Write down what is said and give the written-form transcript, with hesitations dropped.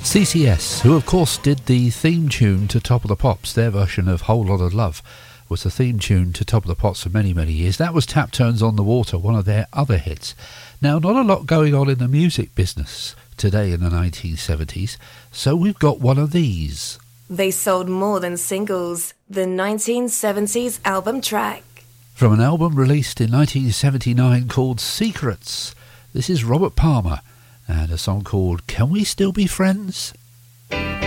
CCS, who of course did the theme tune to Top of the Pops. Their version of Whole Lot of Love was the theme tune to Top of the Pops for many, many years. That was Tap Turns on the Water, one of their other hits. Now, not a lot going on in the music business today in the 1970s, so we've got one of these. They sold more than singles, the 1970s album track. From an album released in 1979 called Secrets, this is Robert Palmer and a song called Can We Still Be Friends?